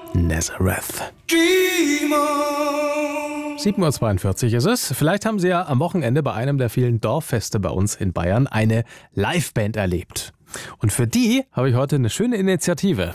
Nazareth. 7:42 Uhr ist es. Vielleicht haben Sie ja am Wochenende bei einem der vielen Dorffeste bei uns in Bayern eine Liveband erlebt. Und für die habe ich heute eine schöne Initiative.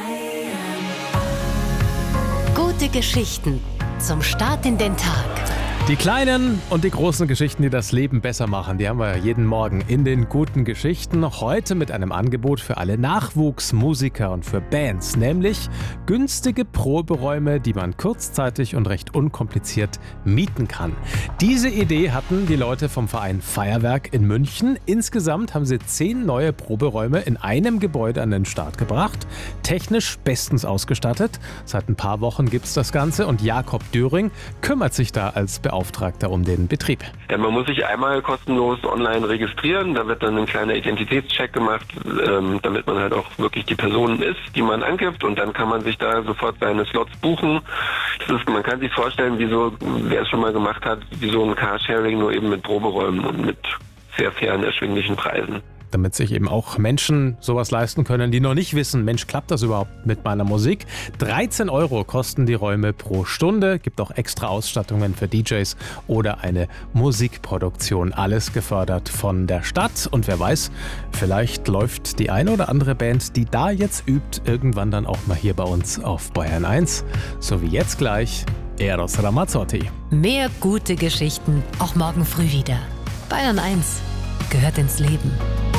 Gute Geschichten zum Start in den Tag. Die kleinen und die großen Geschichten, die das Leben besser machen, die haben wir jeden Morgen in den guten Geschichten. Heute mit einem Angebot für alle Nachwuchsmusiker und für Bands, nämlich günstige Proberäume, die man kurzzeitig und recht unkompliziert mieten kann. Diese Idee hatten die Leute vom Verein Feuerwerk in München. Insgesamt haben sie 10 neue Proberäume in einem Gebäude an den Start gebracht. Technisch bestens ausgestattet. Seit ein paar Wochen gibt es das Ganze und Jakob Döring kümmert sich da als Beauftragter um den Betrieb. Ja, man muss sich einmal kostenlos online registrieren, da wird dann ein kleiner Identitätscheck gemacht, damit man halt auch wirklich die Person ist, die man angibt, und dann kann man sich da sofort seine Slots buchen. Man kann sich vorstellen, wer es schon mal gemacht hat, wie so ein Carsharing, nur eben mit Proberäumen und mit sehr fairen, erschwinglichen Preisen. Damit sich eben auch Menschen sowas leisten können, die noch nicht wissen, Mensch, klappt das überhaupt mit meiner Musik? 13 € kosten die Räume pro Stunde, gibt auch extra Ausstattungen für DJs oder eine Musikproduktion. Alles gefördert von der Stadt. Und wer weiß, vielleicht läuft die eine oder andere Band, die da jetzt übt, irgendwann dann auch mal hier bei uns auf Bayern 1. So wie jetzt gleich Eros Ramazzotti. Mehr gute Geschichten auch morgen früh wieder. Bayern 1 gehört ins Leben.